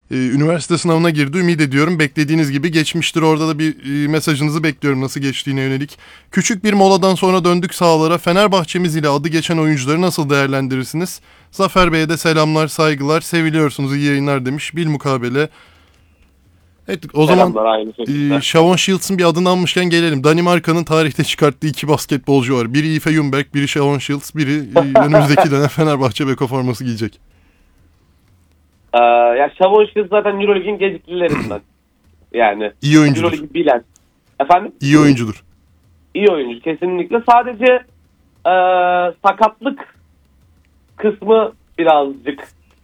Üniversite sınavına girdi. Ümit ediyorum beklediğiniz gibi geçmiştir. Orada da bir mesajınızı bekliyorum nasıl geçtiğine yönelik. Küçük bir moladan sonra döndük sahalara. Fenerbahçemiz ile adı geçen oyuncuları nasıl değerlendirirsiniz? Zafer Bey'e de selamlar, saygılar. Seviliyorsunuz, iyi yayınlar demiş. Bilmukabele. Evet, o zaman Selamlar aynı şekilde. Shavon Shields'ın bir adını almışken gelelim. Danimarka'nın tarihte çıkarttığı iki basketbolcu var. Biri Ife Ljungberg, biri Shavon Shields, biri önümüzdeki dönem Fenerbahçe beko forması giyecek. Ya Shavon Shields zaten Euroleague'in geciklilerinden. Yani İyi oyuncudur. Euroleague'i bilen. Efendim? İyi oyuncudur. İyi oyuncu kesinlikle. Sadece sakatlık kısmı birazcık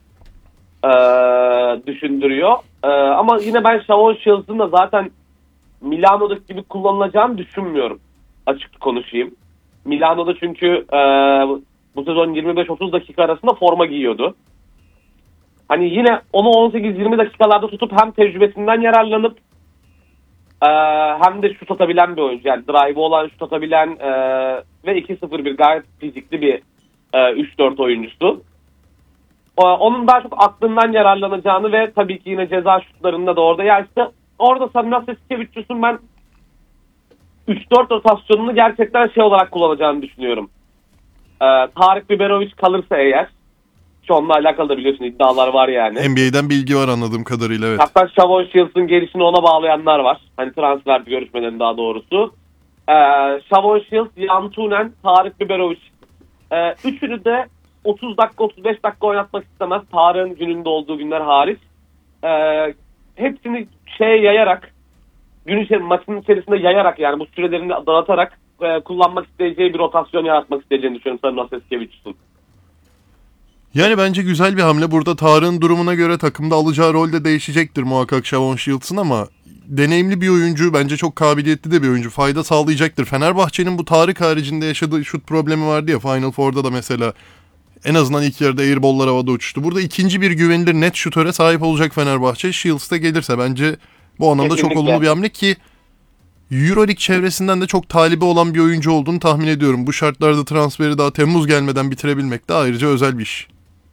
düşündürüyor. Ama yine ben Shavon Shields'ın da zaten Milano'daki gibi kullanılacağını düşünmüyorum. Açık konuşayım. Milano'da çünkü bu sezon 25-30 dakika arasında forma giyiyordu. Hani yine onu 18-20 dakikalarda tutup hem tecrübesinden yararlanıp hem de şut atabilen bir oyuncu. Yani drive'ı olan, şut atabilen ve 2-0-1 gayet fizikli bir 3-4 oyuncusu. Onun daha çok aklından yararlanacağını ve tabii ki yine ceza şutlarında da orada. Ya işte orada Sarunas Jasikevicius'un ben 3-4 rotasyonunu gerçekten şey olarak kullanacağını düşünüyorum. Tarık Biberovic kalırsa eğer, şu onunla alakalı da biliyorsun iddialar var yani. NBA'den bilgi var anladığım kadarıyla, evet. Hatta Shavon Shields'ın gelişini ona bağlayanlar var. Hani transfer görüşmelerinin daha doğrusu. Shavon Shields, Jan Tunen, Tarık Biberovic. Üçünü de 30 dakika 35 dakika oynatmak istemez. Tarık'ın gününde olduğu günler hariç. Hepsini yayarak, maçın içerisinde yayarak, yani bu sürelerini dağıtarak kullanmak isteyeceği bir rotasyon yaratmak isteyeceğini düşünüyorum Sarunas Jasikevicius'un. Yani bence güzel bir hamle. Burada Tarık'ın durumuna göre takımda alacağı rol de değişecektir muhakkak Shavon Shields'ın, ama deneyimli bir oyuncu, bence çok kabiliyetli de bir oyuncu. Fayda sağlayacaktır. Fenerbahçe'nin bu Tarık haricinde yaşadığı şut problemi vardı ya, Final Four'da da mesela. En azından ilk yarıda airball'lar havada uçtu. Burada ikinci bir güvenilir net şutöre sahip olacak Fenerbahçe. Shields da gelirse bence bu anlamda Kesinlikle çok olumlu bir hamle ki Euroleague çevresinden de çok talibi olan bir oyuncu olduğunu tahmin ediyorum. Bu şartlarda transferi daha Temmuz gelmeden bitirebilmek de ayrıca özel bir iş.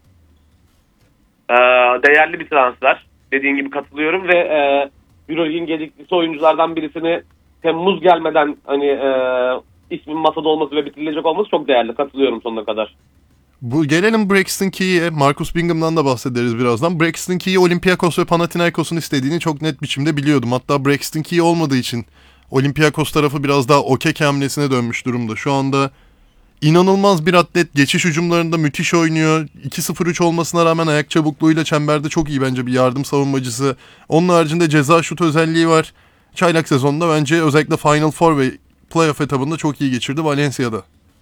Değerli bir transfer. Dediğin gibi katılıyorum ve Euroleague'in geciklisi oyunculardan birisini Temmuz gelmeden hani ismin masada olması ve bitirilecek olması çok değerli. Katılıyorum sonuna kadar. Gelelim Braxton Key'e. Marcus Bingham'dan da bahsederiz birazdan. Braxton Key'i Olympiakos ve Panathinaikos'un istediğini çok net biçimde biliyordum. Hatta Braxton Key olmadığı için Olympiakos tarafı biraz daha Okeke hamlesine dönmüş durumda. Şu anda inanılmaz bir atlet. Geçiş hücumlarında müthiş oynuyor. 2-0-3 olmasına rağmen ayak çabukluğuyla çemberde çok iyi bence bir yardım savunmacısı. Onun haricinde ceza şut özelliği var. Çaylak sezonunda bence özellikle Final Four ve playoff etabında çok iyi geçirdi Valencia'da.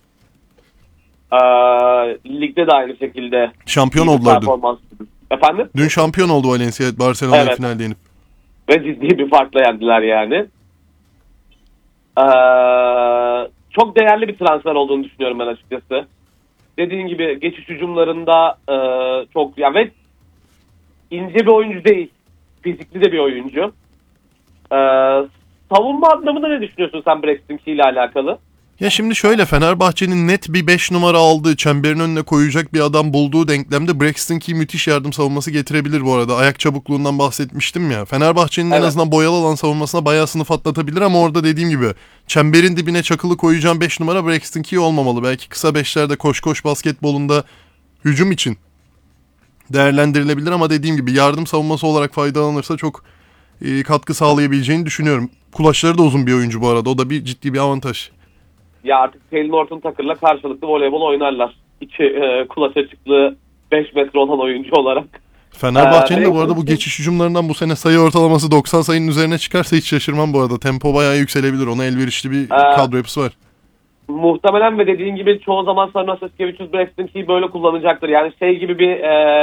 Ligde de aynı şekilde şampiyon oldular dün. Efendim? Dün şampiyon oldu Valencia, Barcelona'yı Evet. finalde yenip. Ve ciddi bir farkla yendiler yani. Çok değerli bir transfer olduğunu düşünüyorum ben açıkçası. Dediğin gibi geçiş hücumlarında çok ve ince bir oyuncu değil. Fizikli de bir oyuncu. Savunma anlamında ne düşünüyorsun sen Braxton Key ile alakalı? Ya şimdi şöyle, Fenerbahçe'nin net bir 5 numara aldığı, çemberin önüne koyacak bir adam bulduğu denklemde Braxton Key müthiş yardım savunması getirebilir bu arada. Ayak çabukluğundan bahsetmiştim ya. Fenerbahçe'nin en azından boyalı alan savunmasına bayağı sınıf atlatabilir, ama orada dediğim gibi çemberin dibine çakılı koyacağım 5 numara Braxton Key olmamalı. Belki kısa 5'lerde koş basketbolunda hücum için değerlendirilebilir, ama dediğim gibi yardım savunması olarak faydalanırsa çok katkı sağlayabileceğini düşünüyorum. Kulaçları da uzun bir oyuncu bu arada. O da ciddi bir avantaj. Ya artık Taylor Norton Tucker'la karşılıklı voleybol oynarlar. İki kulaç açıklığı 5 metre olan oyuncu olarak. Fenerbahçe'nin de bu arada bu geçiş hücumlarından bu sene sayı ortalaması 90 sayının üzerine çıkarsa hiç şaşırmam bu arada. Tempo bayağı yükselebilir. Ona elverişli bir kadro yapısı var. Muhtemelen ve dediğin gibi çoğu zaman Sarunas Jasikevicius Braxton Key'i böyle kullanacaktır. Yani gibi bir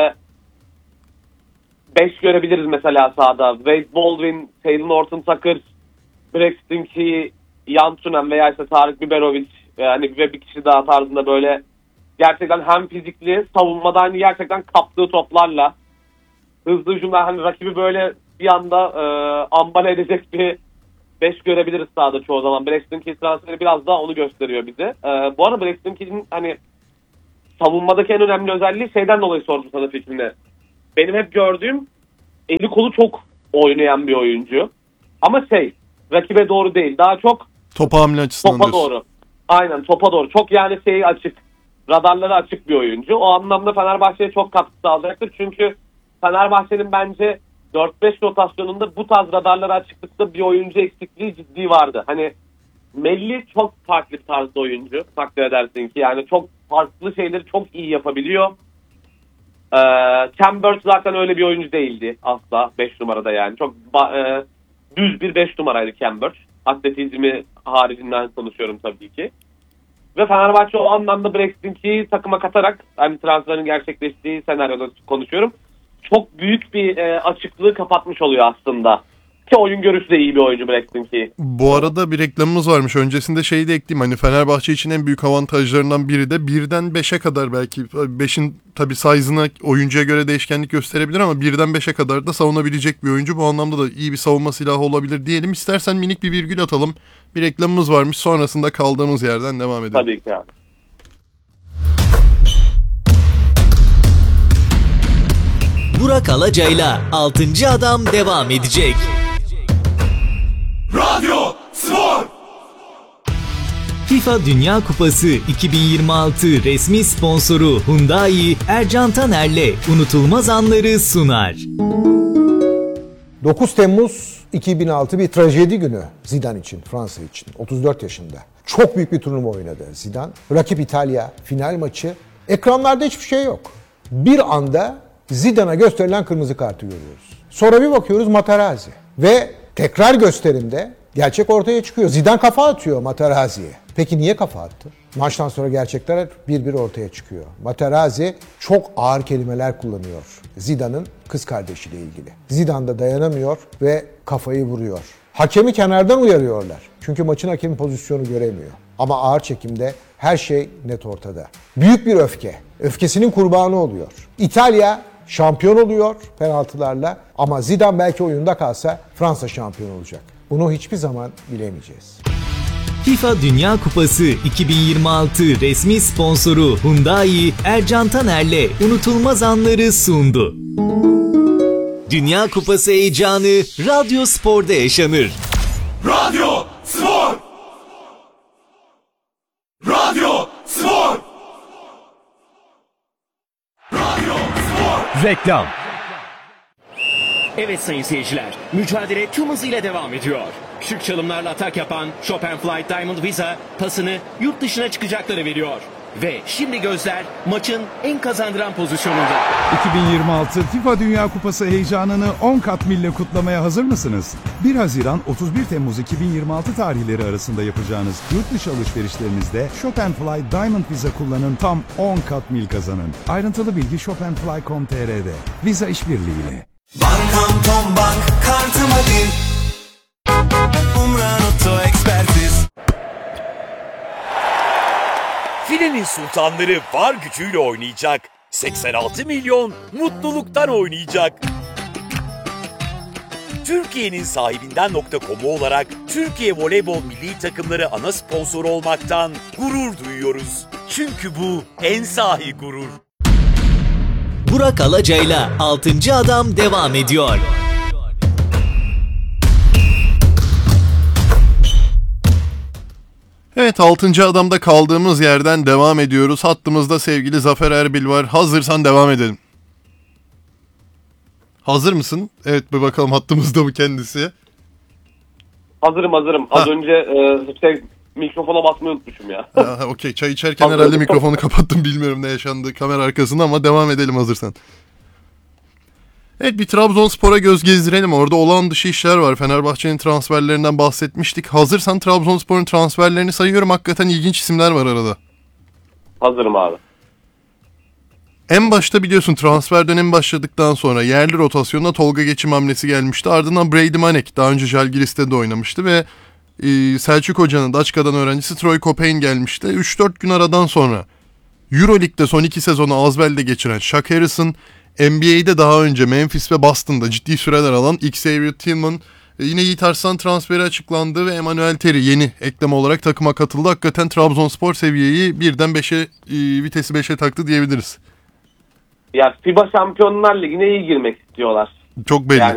5 görebiliriz mesela sahada. Wade Baldwin, Taylor Norton Tucker, Braxton Key, Jan Tunen veya işte Tarık Biberovic ve bir kişi daha tarzında böyle gerçekten hem fizikli, savunmada hani gerçekten kaptığı toplarla hızlı hücumlar, hani rakibi böyle bir anda ambala edecek bir 5 görebiliriz sahada çoğu zaman. Braxton Key transferi biraz daha onu gösteriyor bize. Bu arada Braxton Key'in hani savunmadaki en önemli özelliği şeyden dolayı sordum sana fikrini. Benim hep gördüğüm eli kolu çok oynayan bir oyuncu. Ama rakibe doğru değil. Daha çok Topa hamle açısından topa diyorsun. doğru. Aynen, topa doğru. Çok yani açık. Radarları açık bir oyuncu. O anlamda Fenerbahçe'ye çok katkı sağlayacaktır. Çünkü Fenerbahçe'nin bence 4-5 rotasyonunda bu tarz radarları açıklıkta bir oyuncu eksikliği ciddi vardı. Hani Melli çok farklı bir tarzda oyuncu. Takdir edersin ki yani çok farklı şeyleri çok iyi yapabiliyor. Cambert zaten öyle bir oyuncu değildi asla 5 numarada yani. Çok düz bir 5 numaraydı Cambert. Atletizmi haricinden konuşuyorum tabii ki. Ve Fenerbahçe o anlamda Braxton Key'i takıma katarak, hani transferin gerçekleştiği senaryoda konuşuyorum, çok büyük bir açıklığı kapatmış oluyor aslında. Ki oyun görüşü de iyi bir oyuncu Braxton Key. Bu arada bir reklamımız varmış. Öncesinde şeyi de ekleyeyim. Hani Fenerbahçe için en büyük avantajlarından biri de 1'den 5'e kadar, belki 5'in tabii size'ına oyuncuya göre değişkenlik gösterebilir ama 1'den 5'e kadar da savunabilecek bir oyuncu. Bu anlamda da iyi bir savunma silahı olabilir diyelim. İstersen minik bir virgül atalım. Bir reklamımız varmış. Sonrasında kaldığımız yerden devam edelim. Tabii ki abi. Burak Alacay'la 6. Adam devam edecek. Radyo Spor. FIFA Dünya Kupası 2026 resmi sponsoru Hyundai, Ercan Taner'le unutulmaz anları sunar. 9 Temmuz 2006 bir trajedi günü Zidane için, Fransa için. 34 yaşında. Çok büyük bir turnuva oynadı Zidane. Rakip İtalya, final maçı. Ekranlarda hiçbir şey yok. Bir anda Zidane'a gösterilen kırmızı kartı görüyoruz. Sonra bir bakıyoruz Materazzi. Ve tekrar gösterimde gerçek ortaya çıkıyor. Zidane kafa atıyor Materazzi'ye. Peki niye kafa attı? Maçtan sonra gerçekler bir bir ortaya çıkıyor. Materazzi çok ağır kelimeler kullanıyor Zidane'ın kız kardeşiyle ilgili. Zidane da dayanamıyor ve kafayı vuruyor. Hakemi kenardan uyarıyorlar. Çünkü maçın hakemi pozisyonu göremiyor. Ama ağır çekimde her şey net ortada. Büyük bir öfke. Öfkesinin kurbanı oluyor. İtalya şampiyon oluyor penaltılarla ama Zidane belki oyunda kalsa Fransa şampiyon olacak. Bunu hiçbir zaman bilemeyeceğiz. FIFA Dünya Kupası 2026 resmi sponsoru Hyundai, Ercan Taner'le unutulmaz anları sundu. Dünya Kupası heyecanı Radyo Spor'da yaşanır. Radyo Spor. Radyo Spor. Radyo Spor. Reklam. Evet sayın seyirciler, mücadele tüm hızıyla devam ediyor. Şık çalımlarla atak yapan Chopin Flight Diamond Visa pasını yurt dışına çıkacakları veriyor. Ve şimdi gözler maçın en kazandıran pozisyonunda. 2026 FIFA Dünya Kupası heyecanını 10 kat mille kutlamaya hazır mısınız? 1 Haziran 31 Temmuz 2026 tarihleri arasında yapacağınız yurt dışı alışverişlerinizde Chopin Fly Diamond Visa kullanın, tam 10 kat mil kazanın. Ayrıntılı bilgi chopinfly.com.tr'de. Visa işbirliğiyle. Bankam Tom Bank kartıma bin. Umran Oto Ekspertiz. Filenin sultanları var gücüyle oynayacak. 86 milyon mutluluktan oynayacak. Türkiye'nin sahibinden.com'u olarak Türkiye Voleybol Milli Takımları ana sponsoru olmaktan gurur duyuyoruz. Çünkü bu en sahi gurur. Burak Alacay'la 6. Adam devam ediyor. Evet, 6. adamda kaldığımız yerden devam ediyoruz. Hattımızda sevgili Zafer Erbil var. Hazırsan devam edelim. Hazır mısın? Evet, bir bakalım hattımızda mı kendisi? Hazırım. Az önce mikrofona basmayı unutmuşum ya. Okey, çay içerken herhalde mikrofonu kapattım, bilmiyorum ne yaşandı kamera arkasında ama devam edelim hazırsan. Evet, bir Trabzonspor'a göz gezdirelim. Orada olağan dışı işler var. Fenerbahçe'nin transferlerinden bahsetmiştik. Hazırsan Trabzonspor'un transferlerini sayıyorum. Hakikaten ilginç isimler var arada. Hazırım abi. En başta biliyorsun transfer dönemi başladıktan sonra yerli rotasyonuna Tolga Geçim hamlesi gelmişti. Ardından Brady Manek daha önce Žalgiris'te de oynamıştı ve Selçuk Hoca'nın Daçka'dan öğrencisi Troy Copain gelmişti. 3-4 gün aradan sonra Euroleague'de son 2 sezonu Asvel'de geçiren Shaq Harrison, NBA'de daha önce Memphis ve Boston'da ciddi süreler alan Xavier Tillman, yine Yiğit Arslan transferi açıklandı ve Emmanuel Terry yeni ekleme olarak takıma katıldı. Hakikaten Trabzonspor seviyeyi 1'den 5'e, vitesi 5'e taktı diyebiliriz. Ya FIBA Şampiyonlar Ligi'ne iyi girmek istiyorlar. Çok belli. Yani